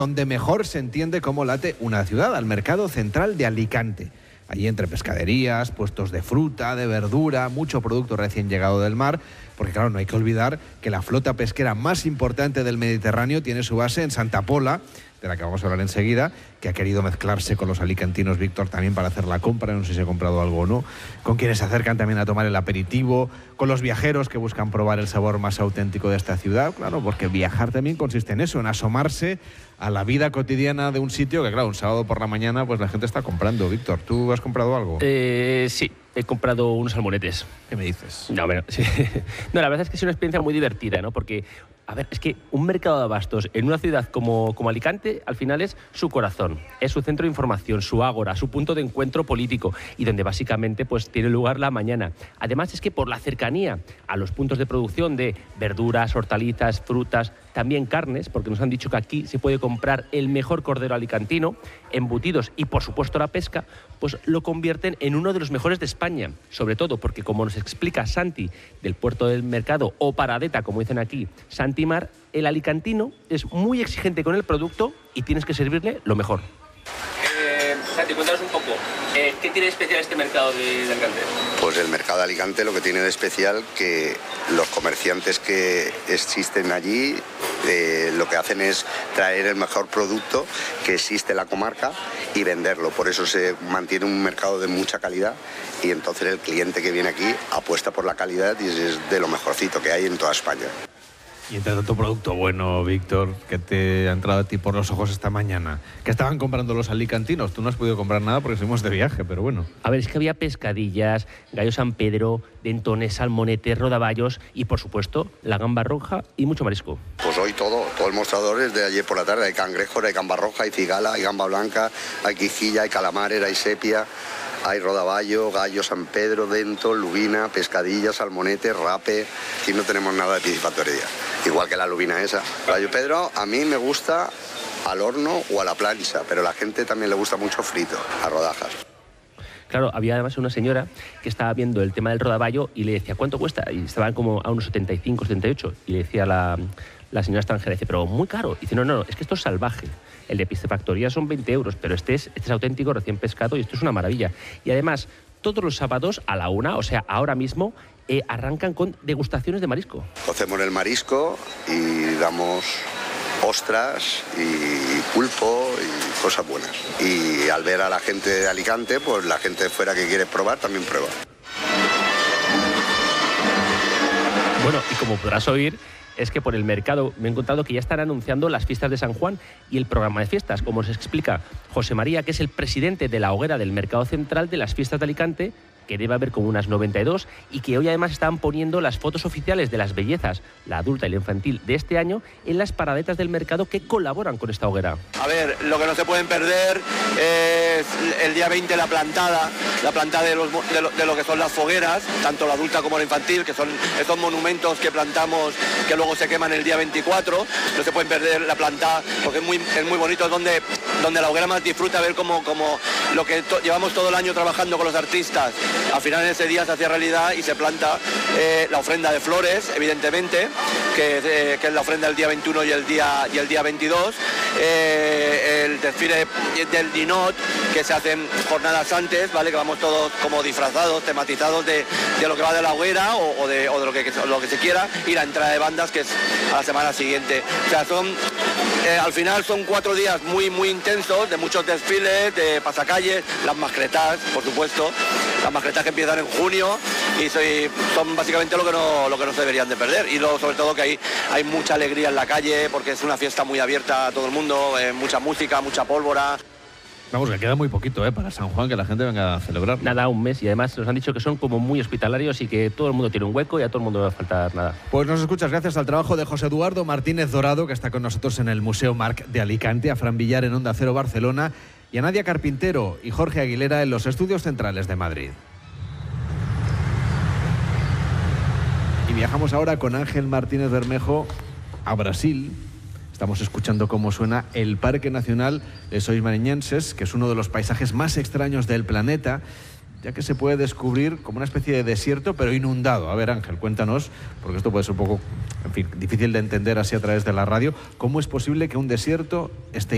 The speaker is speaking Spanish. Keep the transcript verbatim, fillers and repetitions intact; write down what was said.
donde mejor se entiende cómo late una ciudad, al mercado central de Alicante. Allí entre pescaderías, puestos de fruta, de verdura, mucho producto recién llegado del mar, porque claro, no hay que olvidar que la flota pesquera más importante del Mediterráneo tiene su base en Santa Pola, de la que vamos a hablar enseguida, que ha querido mezclarse con los alicantinos, Víctor, también para hacer la compra, no sé si ha comprado algo o no, con quienes se acercan también a tomar el aperitivo, con los viajeros que buscan probar el sabor más auténtico de esta ciudad, claro, porque viajar también consiste en eso, en asomarse a la vida cotidiana de un sitio que, claro, un sábado por la mañana pues la gente está comprando. Víctor, ¿tú has comprado algo? Eh, sí, he comprado unos salmonetes. ¿Qué me dices? No, bueno, sí. No, la verdad es que es una experiencia muy divertida, ¿no? Porque, a ver, es que un mercado de abastos en una ciudad como, como Alicante, al final es su corazón, es su centro de información, su ágora, su punto de encuentro político y donde básicamente pues tiene lugar la mañana. Además es que por la cercanía a los puntos de producción de verduras, hortalizas, frutas, también carnes, porque nos han dicho que aquí se puede comprar el mejor cordero alicantino, embutidos y por supuesto la pesca, pues lo convierten en uno de los mejores de España, sobre todo porque, como nos explica Santi del Puerto del Mercado, o Paradeta, como dicen aquí, Santi Mar, el alicantino es muy exigente con el producto y tienes que servirle lo mejor. Eh, Santi, cuéntanos un poco, eh, ¿qué tiene de especial este mercado de, de Alicante? Pues el mercado de Alicante lo que tiene de especial que los comerciantes que existen allí eh, lo que hacen es traer el mejor producto que existe en la comarca y venderlo. Por eso se mantiene un mercado de mucha calidad y entonces el cliente que viene aquí apuesta por la calidad y es de lo mejorcito que hay en toda España. Y entre tanto producto bueno, Víctor, que te ha entrado a ti por los ojos esta mañana, que estaban comprando los alicantinos. Tú no has podido comprar nada porque seguimos de viaje, pero bueno. A ver, es que había pescadillas, gallo San Pedro, dentones, salmonetes, rodaballos y, por supuesto, la gamba roja y mucho marisco. Pues hoy todo, todo el mostrador es de ayer por la tarde. Hay cangrejos, hay gamba roja, hay cigala, hay gamba blanca, hay quijilla, hay calamares, hay sepia, hay rodaballo, gallo San Pedro, dento, lubina, pescadilla, salmonete, rape. Aquí no tenemos nada de piscifactoría. Igual que la lubina esa. Gallo Pedro a mí me gusta al horno o a la plancha, pero a la gente también le gusta mucho frito, a rodajas. Claro, había además una señora que estaba viendo el tema del rodaballo y le decía, ¿cuánto cuesta? Y estaban como a unos setenta y cinco, setenta y ocho. Y le decía la, la señora extranjera, dice, pero muy caro. Y dice, no, no, no, es que esto es salvaje. El de piscifactoría son veinte euros, pero este es, este es auténtico, recién pescado y esto es una maravilla. Y además, todos los sábados a la una, o sea, ahora mismo, eh, arrancan con degustaciones de marisco. Cocemos el marisco y damos ostras y pulpo y cosas buenas. Y al ver a la gente de Alicante, pues la gente de fuera que quiere probar también prueba. Bueno, y como podrás oír, es que por el mercado me he encontrado que ya están anunciando las fiestas de San Juan y el programa de fiestas, como nos explica José María, que es el presidente de la hoguera del Mercado Central de las Fiestas de Alicante, que debe haber como unas noventa y dos, y que hoy además están poniendo las fotos oficiales de las bellezas, la adulta y la infantil de este año, en las paradetas del mercado que colaboran con esta hoguera. A ver, lo que no se pueden perder es el día veinte la plantada, la plantada de, los, de, lo, de lo que son las fogueras, tanto la adulta como la infantil, que son estos monumentos que plantamos que luego se queman el día veinticuatro. No se pueden perder la plantada porque es muy, es muy bonito, es donde, donde la hoguera más disfruta ver como, como lo que to, llevamos todo el año trabajando con los artistas. Al final en ese día se hacía realidad y se planta eh, la ofrenda de flores, evidentemente, que, eh, que es la ofrenda del día veintiuno y el día, y el día veintidós. Eh, el desfile del Dinot, que se hacen jornadas antes, ¿vale? Que vamos todos como disfrazados, tematizados de, de lo que va de la hoguera o, o, de, o de lo que, lo que se quiera, y la entrada de bandas, que es a la semana siguiente. O sea, son, eh, al final son cuatro días muy, muy intensos, de muchos desfiles, de pasacalles, las mascletas, por supuesto, las mascletas que empiezan en junio y soy, son básicamente lo que no lo que no se deberían de perder, y luego sobre todo que hay, hay mucha alegría en la calle porque es una fiesta muy abierta a todo el mundo, eh, mucha música, mucha pólvora. Vamos, que queda muy poquito ¿eh? Para San Juan, que la gente venga a celebrar. Nada, un mes, y además nos han dicho que son como muy hospitalarios y que todo el mundo tiene un hueco y a todo el mundo no va a faltar nada. Pues nos escuchas gracias al trabajo de José Eduardo Martínez Dorado, que está con nosotros en el Museo Marc de Alicante, a Fran Villar en Onda Cero Barcelona y a Nadia Carpintero y Jorge Aguilera en los estudios centrales de Madrid. Y viajamos ahora con Ángel Martínez Bermejo a Brasil. Estamos escuchando cómo suena el Parque Nacional de Sois Maranhenses, que es uno de los paisajes más extraños del planeta, ya que se puede descubrir como una especie de desierto, pero inundado. A ver, Ángel, cuéntanos, porque esto puede ser un poco, en fin, difícil de entender así a través de la radio, ¿cómo es posible que un desierto esté